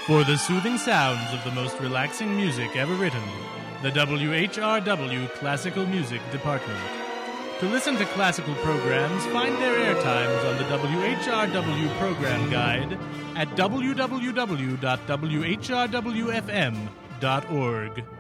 For the soothing sounds of the most relaxing music ever written, the WHRW Classical Music Department. To listen to classical programs, find their air times on the WHRW Program Guide at www.whrwfm.org.